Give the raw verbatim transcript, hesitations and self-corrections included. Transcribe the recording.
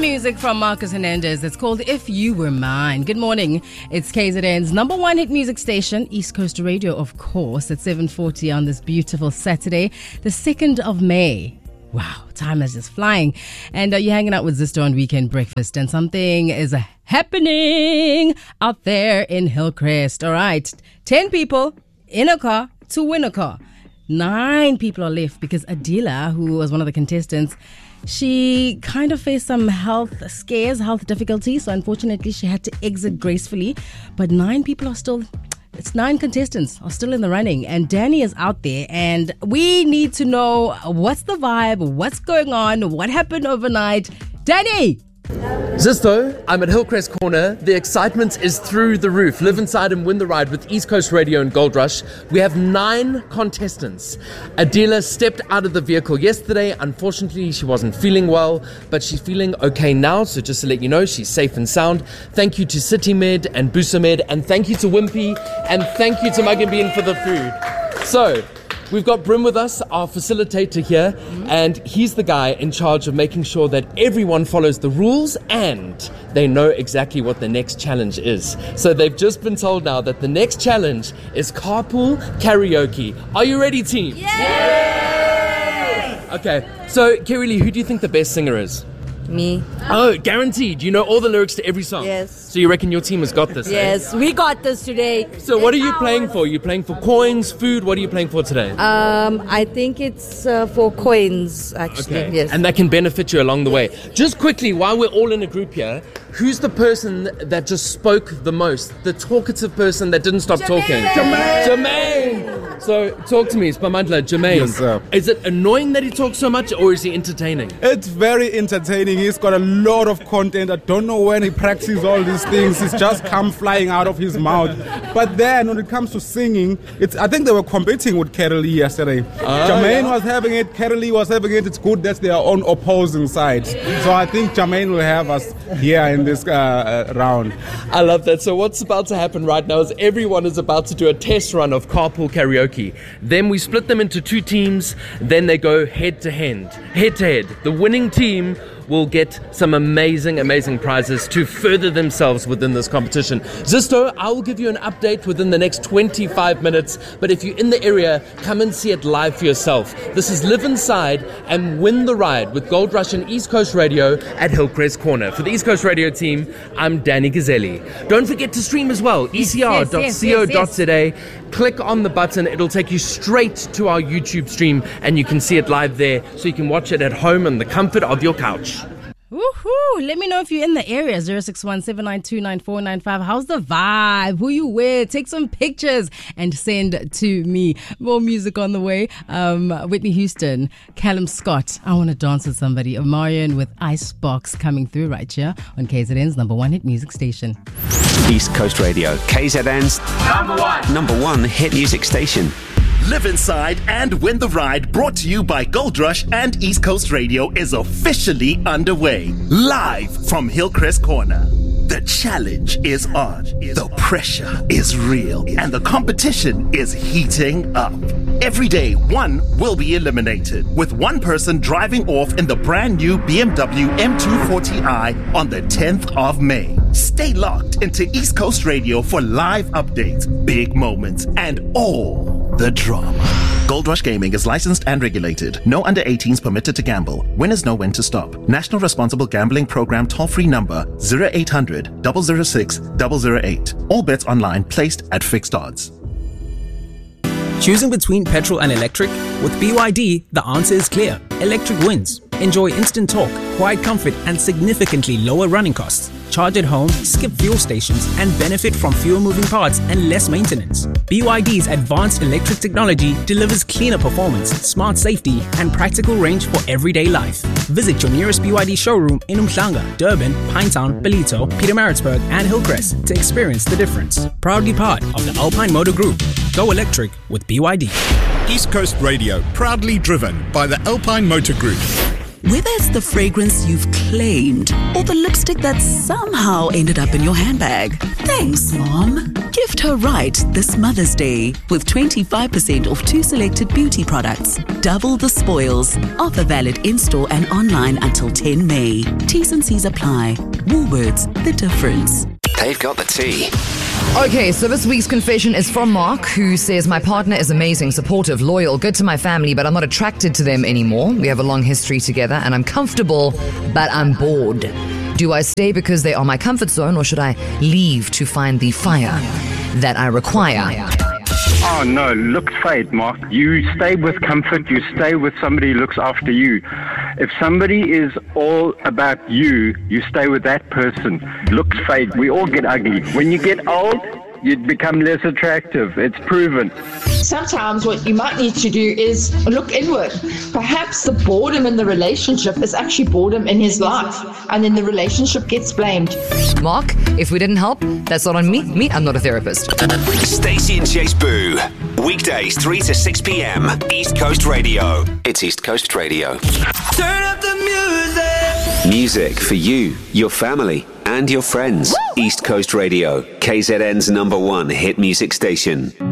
music from Marcus Hernandez. It's called If You Were Mine. Good morning. It's K Z N's number one hit music station, East Coast Radio, of course, at seven forty on this beautiful Saturday, the second of May. Wow, time is just flying. And uh, you're hanging out with Zisto on Weekend Breakfast, and something is uh, happening out there in Hillcrest. All right, ten people in a car to win a car. Nine people are left because Adila, who was one of the contestants, she kind of faced some health scares, health difficulties. So unfortunately, she had to exit gracefully. But nine people are still, it's nine contestants are still in the running. And Danny is out there. And we need to know what's the vibe, what's going on, what happened overnight. Danny! Zisto, I'm at Hillcrest Corner. The excitement is through the roof. Live inside and win the ride with East Coast Radio and Gold Rush. We have nine contestants. Adila stepped out of the vehicle yesterday. Unfortunately, she wasn't feeling well, but she's feeling okay now. So just to let you know, she's safe and sound. Thank you to CityMed and Busamed, and thank you to Wimpy, and thank you to Mug and Bean for the food. So, we've got Brim with us, our facilitator here, mm-hmm. and he's the guy in charge of making sure that everyone follows the rules and they know exactly what the next challenge is. So they've just been told now that the next challenge is carpool karaoke. Are you ready, team? Yay! Okay, so Kerry, who do you think the best singer is? Me. Oh, guaranteed. You know all the lyrics to every song? Yes. So you reckon your team has got this? Yes, eh? we got this today. So what are you playing for? Are you playing for coins, food? What are you playing for today? Um, I think it's uh, for coins, actually. Okay. Yes. And that can benefit you along the way. Just quickly, while we're all in a group here, who's the person that just spoke the most? The talkative person that didn't stop Jermaine! talking? Jermaine! Jermaine! So talk to me, Spamandla. Jermaine. Yes, sir. Is it annoying that he talks so much, or is he entertaining? It's very entertaining. He's got a lot of content. I don't know when he practices all these things. It's just come flying out of his mouth. But then when it comes to singing, it's I think they were competing with Carol Lee yesterday. Ah, Jermaine yeah. was having it, Carol Lee was having it. It's good that's their own opposing sides. So I think Jermaine will have us here in this uh, uh, round. I love that. So what's about to happen right now is everyone is about to do a test run of carpool karaoke. Then we split them into two teams. Then they go head to head. Head to head. The winning team will get some amazing, amazing prizes to further themselves within this competition. Zisto, I will give you an update within the next twenty-five minutes, but if you're in the area, come and see it live for yourself. This is Live Inside and Win the Ride with Gold Rush and East Coast Radio at Hillcrest Corner. For the East Coast Radio team, I'm Danny Gazzelli. Don't forget to stream as well, e c r dot co dot z a. Click on the button, it'll take you straight to our YouTube stream and you can see it live there, so you can watch it at home in the comfort of your couch. Woohoo! Let me know if you're in the area. zero six one seven nine two nine four nine five. How's the vibe? Who you with? Take some pictures and send to me. More music on the way. Um, Whitney Houston, Callum Scott. I want to dance with somebody. Omarion with Icebox coming through right here on K Z N's number one hit music station. East Coast Radio, K Z N's number one, number one hit music station. Live Inside and Win the Ride, brought to you by Gold Rush and East Coast Radio, is officially underway. Live from Hillcrest Corner. The challenge is on, the pressure is real, and the competition is heating up. Every day, one will be eliminated, with one person driving off in the brand new B M W M two forty i on the tenth of May. Stay locked into East Coast Radio for live updates, big moments, and all the drama. Gold Rush Gaming is licensed and regulated. No under eighteens permitted to gamble. Winners know when to stop. National Responsible Gambling Program toll-free number zero eight hundred, zero zero six, zero zero eight. All bets online placed at fixed odds. Choosing between petrol and electric? With B Y D, the answer is clear. Electric wins. Enjoy instant torque, quiet comfort, and significantly lower running costs. Charge at home, skip fuel stations, and benefit from fewer moving parts and less maintenance. B Y D's advanced electric technology delivers cleaner performance, smart safety, and practical range for everyday life. Visit your nearest B Y D showroom in Umhlanga, Durban, Pinetown, Ballito, Pietermaritzburg, and Hillcrest to experience the difference. Proudly part of the Alpine Motor Group. Go electric with B Y D. East Coast Radio, proudly driven by the Alpine Motor Group. Whether it's the fragrance you've claimed or the lipstick that somehow ended up in your handbag. Thanks, Mom. Gift her right this Mother's Day with twenty-five percent off two selected beauty products. Double the spoils. Offer valid in-store and online until the tenth of May. T's and C's apply. Woolworths, the difference. They've got the tea. Okay, so this week's confession is from Mark, who says, my partner is amazing, supportive, loyal, good to my family, but I'm not attracted to them anymore. We have a long history together and I'm comfortable, but I'm bored. Do I stay because they are my comfort zone, or should I leave to find the fire that I require? Oh no, looks fade, Mark. You stay with comfort, you stay with somebody who looks after you. If somebody is all about you, you stay with that person. Looks fade. We all get ugly. When you get old, you become less attractive. It's proven. Sometimes what you might need to do is look inward. Perhaps the boredom in the relationship is actually boredom in his life, and then the relationship gets blamed. Mark, if we didn't help, that's not on me. Me, I'm not a therapist. Stacey and Chase Boo. Weekdays three to six p.m. East Coast Radio. It's East Coast Radio. Turn up the music. Music for you, your family, and your friends. Woo! East Coast Radio. K Z N's number one hit music station.